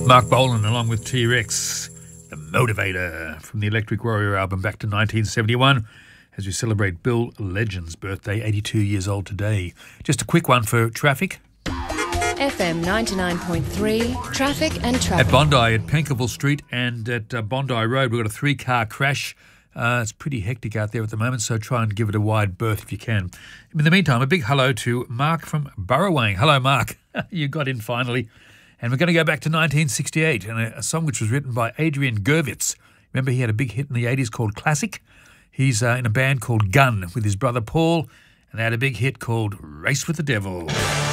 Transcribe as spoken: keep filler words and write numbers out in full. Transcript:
Mark Bolan along with T-Rex, The Motivator, from the Electric Warrior album back to nineteen seventy-one, as we celebrate Bill Legend's birthday, eighty-two years old today. Just a quick one for traffic. F M ninety-nine point three, traffic and traffic. At Bondi, at Penkerville Street and at uh, Bondi Road, we've got a three-car crash. Uh, it's pretty hectic out there at the moment, so try and give it a wide berth if you can. In the meantime, a big hello to Mark from Burrawang. Hello, Mark. You got in finally. And we're going to go back to nineteen sixty-eight and a, a song which was written by Adrian Gurvitz. Remember, he had a big hit in the eighties called Classic. He's uh, in a band called Gun with his brother Paul, and they had a big hit called Race with the Devil.